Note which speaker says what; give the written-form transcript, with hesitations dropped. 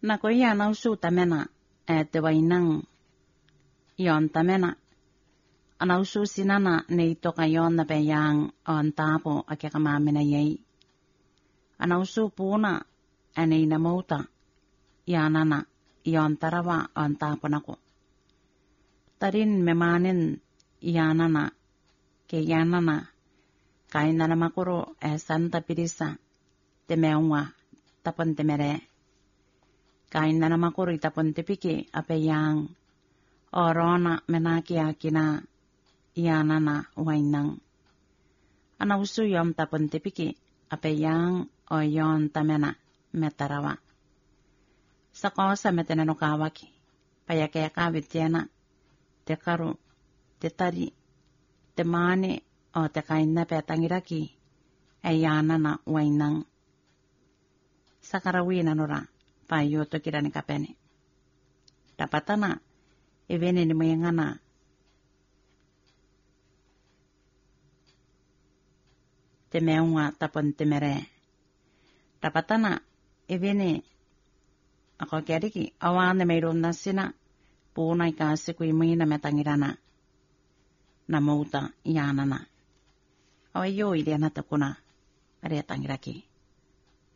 Speaker 1: Na ko ia na usu tamena te wainang ion tamena. Ana usu sinana nei toka ion na pe yang on tapo a ke kamamena yei. Ana usu puna nei na mauta ianana ion tarawa on tapo nako. Tarin memanen ianana ke ianana kainana makuro santa pirisa te meunga tapon te mere. Kainana makuro tapon te piki ape yang orona menaki akina ianana wainang. Ana usu yom tapon te piki ape yang o yon tamena metarawa. Sakosa metena no kawaki. Payake kawitiana te karu, te tari, te mane o te kaina pe tangiraki ianana wainang. Sakarawina nora payo to kirani kapene. Dapatana evene ni mayangana te meunga tapon te mere. Dapatana evene ako keriki awane mayroon na sina puna ikasi ko imina metangirana na mauta ianana. Awayo ili anata kuna are tangiraki.